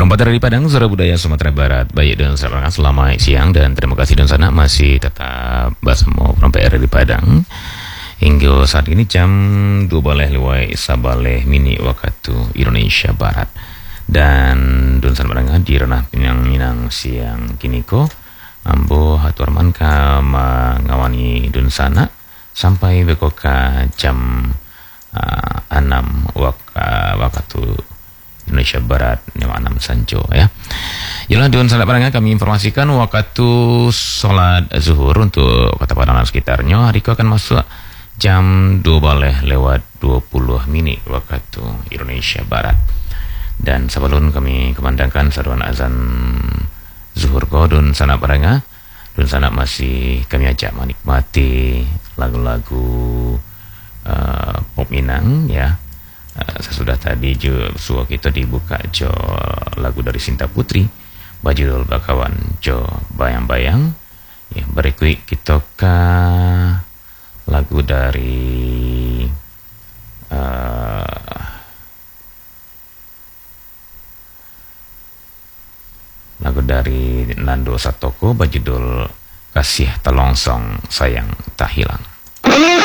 Tempat dari Padang, Suara Budaya Sumatera Barat. Baik dan selamat siang dan terima kasih dan sana masih tetap bersama PR di Padang. Hingga saat ini jam 2 baleh lewat Isabaleh mini waktu Indonesia Barat. Dan dun sana barang di ranah Minang siang kini ko ambo haturman ka mengawani dun sana sampai bekoka jam 6 waktu Indonesia Barat 6 Sanjo ya. Yalah dengan salat barangnya kami informasikan waktu sholat zuhur untuk kota Padang dan sekitarnya hari itu akan masuk jam 2 baleh lewat 20 menit waktu Indonesia Barat. Dan sebelum kami kemandangkan saduan azan zuhur kodun sana barangnya dan sana masih kami ajak menikmati lagu-lagu pop Minang ya. Sesudah tadi suara kita dibuka jo lagu dari Sinta Putri Bajul Bakawan jo Bayang-Bayang ya. Berikut kita ke lagu dari Nando Satoko berjudul Kasih Telongsong Sayang Tak Hilang.